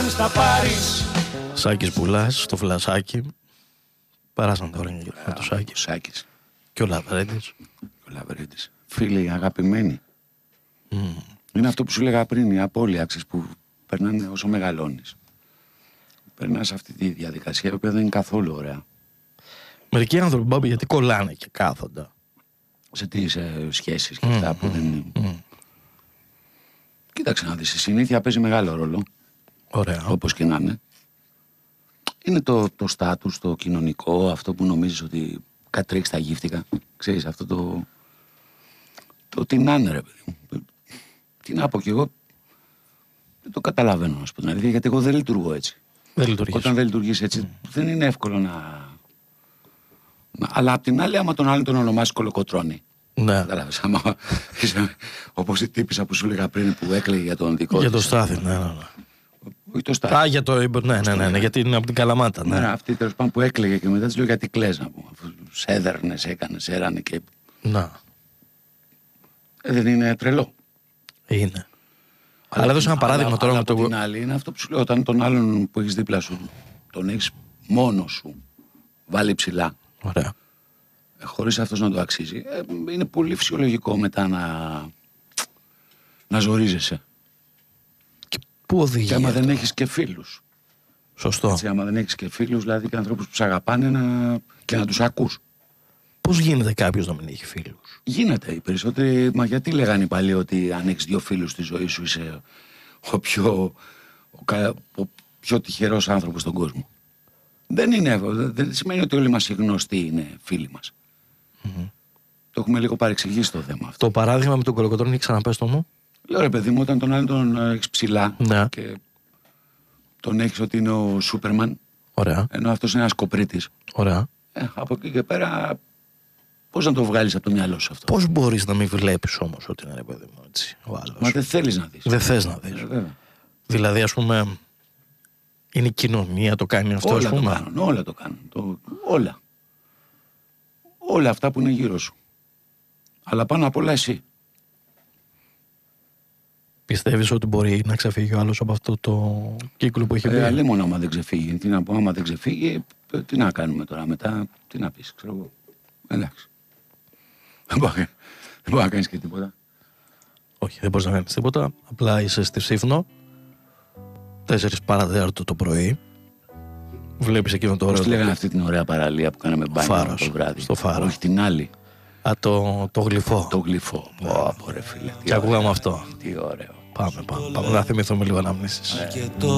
αν στα πάρεις. Σάκης Πουλάς, στο Φλασάκι. Περάσαν τα χρόνια με το Σάκη. Σάκης. Και ο Λαβρέντης. Ο Λαβρέντης. Φίλοι, αγαπημένοι. Είναι αυτό που σου λέγα πριν, η απώλεια που περνάνε όσο μεγαλώνεις. Περνάς αυτή τη διαδικασία, η οποία δεν είναι καθόλου ωραία. Μερικοί άνθρωποι, Μπάμπη, γιατί κολλάνε και κάθοντα. Σε τι, σε σχέσεις και αυτά που δεν είναι. Κοίταξε να δεις, η συνήθεια παίζει μεγάλο ρόλο. Ωραία. Όπως και να είναι. Είναι το στάτους, το κοινωνικό, αυτό που νομίζεις ότι κάτι τρέχει στα γύφτικα. Ξέρεις, αυτό το τι να είναι, ρε παιδί μου. Τι να πω κι εγώ, δεν το καταλαβαίνω, να σου πω την αλήθεια, γιατί εγώ δεν λειτουργώ έτσι. Όταν δεν λειτουργείς έτσι, δεν είναι εύκολο να... Αλλά απ' την άλλη, άμα τον άλλον τον ονομάσεις κολοκοτρώνη. Ναι. Κατάλαβες, άμα είσαι όπως η τύπισσα που σου έλεγα πριν που έκλαιγε για τον δικό της. Για το Στάθη, ναι. Όχι το Στάθη. Α, για το. Ναι, γιατί είναι από την Καλαμάτα. Ναι, αυτή τέλος πάντων που έκλαιγε και μετά της λέω γιατί κλαις να πούμε. Αφού σε έδερνες, έκανες, έρανε και. Να. Δεν είναι τρελό. Είναι. Αλλά έδωσα ένα παράδειγμα τώρα με το. Την άλλη είναι αυτό που σου λέω, όταν τον άλλον που έχεις δίπλα σου τον έχεις μόνος σου βάλει ψηλά. Ωραία. Χωρίς αυτός να το αξίζει, είναι πολύ φυσιολογικό μετά να ζορίζεσαι. Και πού οδηγεί? Και άμα δεν έχεις και φίλους. Σωστό. Έτσι, άμα δεν έχεις και φίλους, δηλαδή και ανθρώπους που σε αγαπάνε και να τους ακούς. Πώς γίνεται κάποιος να μην έχει φίλους? Γίνεται οι περισσότεροι. Μα γιατί λέγανε οι παλιοί ότι αν έχεις 2 φίλους στη ζωή σου είσαι ο πιο τυχερός άνθρωπος στον κόσμο. Δεν είναι, δεν σημαίνει ότι όλοι μας οι γνωστοί είναι φίλοι μας. Το έχουμε λίγο παρεξηγήσει το θέμα αυτό. Το παράδειγμα με τον κολοκοτρώνη, ξαναπες το μου. Λέω ρε παιδί μου, όταν τον άλλον τον έχεις ψηλά, ναι, και τον έχεις ότι είναι ο Σούπερμαν. Ωραία. Ενώ αυτός είναι ένας κοπρίτης. Ωραία. Από εκεί και πέρα, πώς να το βγάλεις από το μυαλό σου αυτό? Πώς μπορείς να μην βλέπεις όμως ότι είναι, ρε παιδί μου, έτσι ο άλλος? Μα δεν θέλεις να δεις. Δεν θες να δεις. Δηλαδή, ας πούμε, είναι η κοινωνία το κάνει αυτό, όλα ας πούμε. Όλα το κάνουν. Όλα. Όλα αυτά που είναι γύρω σου. Αλλά πάνω απ' όλα εσύ. Πιστεύεις ότι μπορεί να ξεφύγει ο άλλος από αυτό το κύκλο που έχει μπει? Αλίμονα άμα δεν ξεφύγει. Τι να πω, άμα δεν ξεφύγει, τι να κάνουμε τώρα μετά, τι να πεις, ξέρω εγώ. Εντάξει. Δεν μπορεί να κάνεις και τίποτα. Όχι, δεν μπορείς να κάνεις τίποτα. Απλά είσαι στη Σύφνο, 4 παραδέρτο το πρωί. Βλέπεις εκείνο το ωραίο. Πώς τη λέγανε αυτή την ωραία παραλία που κάναμε μπάνιο το βράδυ? Στο Φάρο. Όχι, την άλλη. Α, το Γλυφό. Το Γλυφό. Πω ρε φίλε. Και ακούγαμε αυτό. Τι ωραίο. Πάμε να θυμηθούμε λίγο αναμνήσεις.